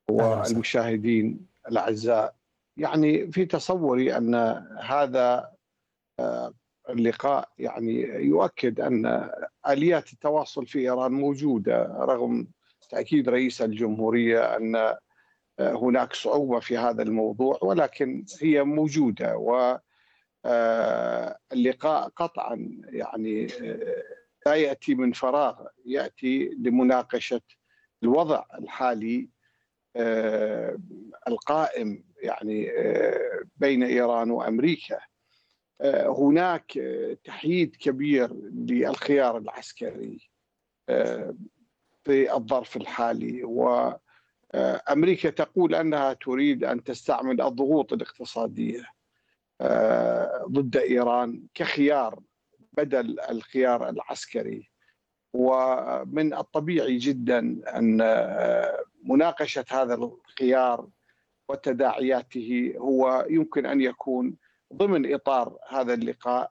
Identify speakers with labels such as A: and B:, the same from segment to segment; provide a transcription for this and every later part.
A: أهلا وسهلا.
B: والمشاهدين الأعزاء. يعني في تصوري أن هذا اللقاء يعني يؤكد أن آليات التواصل في إيران موجودة، رغم تأكيد رئيس الجمهورية أن هناك صعوبة في هذا الموضوع، ولكن هي موجودة. واللقاء قطعا يعني لا يأتي من فراغ، يأتي لمناقشة الوضع الحالي القائم يعني بين إيران وأمريكا. هناك تحييد كبير للخيار العسكري في الظرف الحالي، وأمريكا تقول أنها تريد أن تستعمل الضغوط الاقتصادية ضد إيران كخيار بدل الخيار العسكري. ومن الطبيعي جدا أن مناقشة هذا الخيار وتداعياته هو يمكن أن يكون ضمن إطار هذا اللقاء،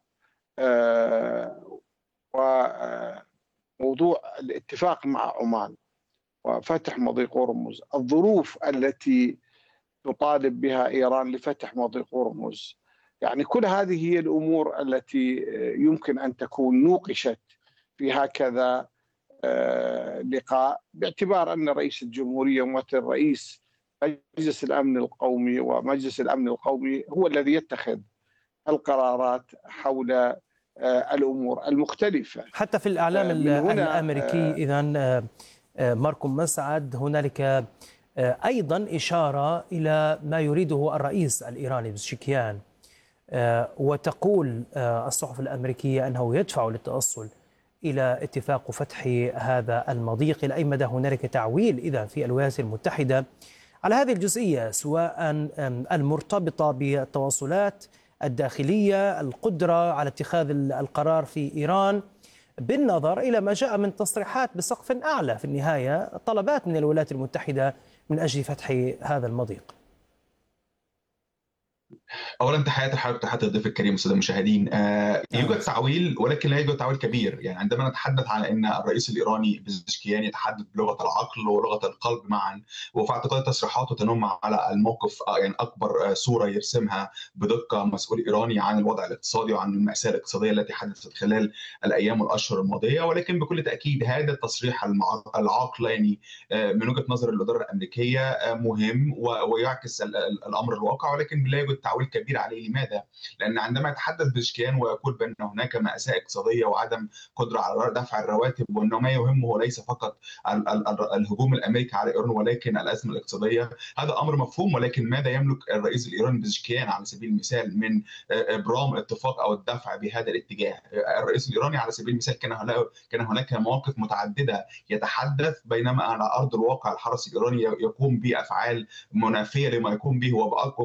B: وموضوع الاتفاق مع عمان وفتح مضيق هرمز، الظروف التي تطالب بها إيران لفتح مضيق هرمز. يعني كل هذه هي الأمور التي يمكن أن تكون نوقشت في هكذا لقاء، باعتبار أن رئيس الجمهورية ممثل رئيس مجلس الأمن القومي، ومجلس الأمن القومي هو الذي يتخذ القرارات حول الأمور المختلفة.
A: حتى في الإعلام
B: من هنا
A: الأمريكي إذن ماركو مسعد هنالك أيضا إشارة إلى ما يريده الرئيس الإيراني بزشكيان، وتقول الصحف الأمريكية أنه يدفع للتوصل إلى اتفاق فتح هذا المضيق. إلى أي مدى هنالك تعويل إذا في الولايات المتحدة على هذه الجزئية، سواء المرتبطة بالتواصلات الداخلية، القدرة على اتخاذ القرار في إيران، بالنظر إلى ما جاء من تصريحات بسقف أعلى في النهاية، طلبات من الولايات المتحدة من أجل فتح هذا المضيق؟
C: اولا تحياتي لحضرتك وتحياتي الضيف الكريم والساده المشاهدين. يوجد تعويل، ولكن لا يوجد تعويل كبير. يعني عندما نتحدث على ان الرئيس الايراني بزشكيان يتحدث بلغه العقل ولغه القلب معا، وفي اعتقاد تصريحاته تنم على الموقف، يعني اكبر صوره يرسمها بدقه مسؤول ايراني عن الوضع الاقتصادي وعن المأساة الاقتصاديه التي حدثت خلال الايام والاشهر الماضيه. ولكن بكل تاكيد هذا التصريح العقلاني من وجهه نظر الاداره الامريكيه مهم ويعكس الامر الواقع، ولكن لا يوجد تعويل كبير عليه. لماذا؟ لأن عندما يتحدث بزشكيان ويقول بأن هناك مأساة اقتصادية وعدم قدرة على دفع الرواتب، وأنه ما يهمه ليس فقط الهجوم الأمريكي على إيران ولكن الأزمة الاقتصادية، هذا أمر مفهوم. ولكن ماذا يملك الرئيس الإيراني بزشكيان على سبيل المثال من إبرام اتفاق أو الدفع بهذا الاتجاه؟ الرئيس الإيراني على سبيل المثال كان هناك مواقف متعددة يتحدث، بينما على أرض الواقع الحرس الإيراني يقوم بأفعال منافية لما يقوم به.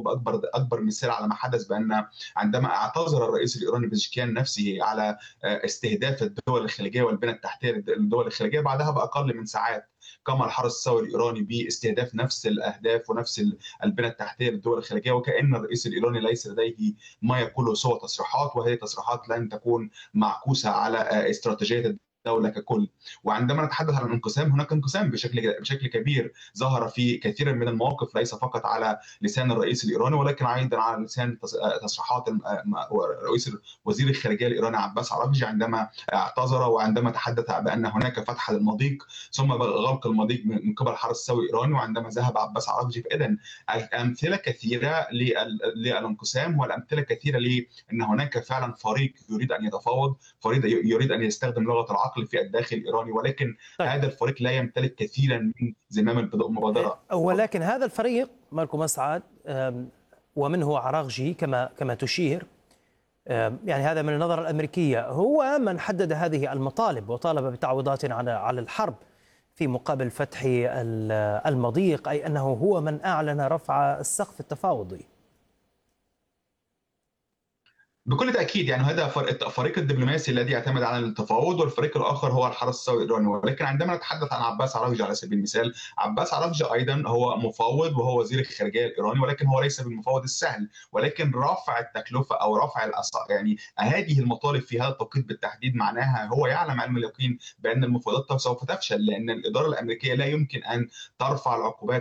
C: وبأكبر مثال على ما حدث بأن عندما اعتذر الرئيس الإيراني بزشكيان نفسه على استهداف الدول الخليجية والبنى التحتية للدول الخليجية، بعدها بأقل من ساعات قام الحرس الثوري الإيراني باستهداف نفس الأهداف ونفس البنى التحتية للدول الخليجية، وكأن الرئيس الإيراني ليس لديه ما يقوله سوى تصريحات، وهذه تصريحات لن تكون معكوسة على استراتيجية الدولة ككل. وعندما نتحدث عن الانقسام، هناك انقسام بشكل كبير ظهر في كثير من المواقف، ليس فقط على لسان الرئيس الإيراني ولكن أيضا على لسان تصريحات رئيس وزير الخارجية الإيراني عباس عراقجي عندما اعتذر وعندما تحدث بأن هناك فتح للمضيق ثم غلق المضيق من قبل الحرس الثوري الإيراني، وعندما ذهب عباس عراقجي. فإذن الأمثلة كثيرة للانقسام، والأمثلة كثيرة لأن هناك فعلا فريق يريد أن يتفاوض، فريق يريد أن يستخدم لغة العقل في الداخل الإيراني، ولكن هذا الفريق لا يمتلك كثيرا من زمام المبادرة.
A: ولكن هذا الفريق ماركو مسعد ومنه عراقجي كما تشير، يعني هذا من النظرة الأمريكية هو من حدد هذه المطالب وطالب بتعويضات على الحرب في مقابل فتح المضيق، أي أنه هو من أعلن رفع السقف التفاوضي.
C: بكل تأكيد، يعني هذا الفريق الدبلوماسي الذي يعتمد على التفاوض، والفريق الآخر هو الحرس الثوري الإيراني. ولكن عندما نتحدث عن عباس عراقجي على سبيل المثال، عباس عراقجي أيضا هو مفاوض وهو وزير الخارجية الإيراني، ولكن هو ليس بالمفاوض السهل، ولكن رفع التكلفة أو رفع يعني هذه المطالب في هذا التوقيت بالتحديد معناها هو يعلم علم اليقين بأن المفاوضات سوف تفشل، لأن الإدارة الأمريكية لا يمكن أن ترفع العقوبات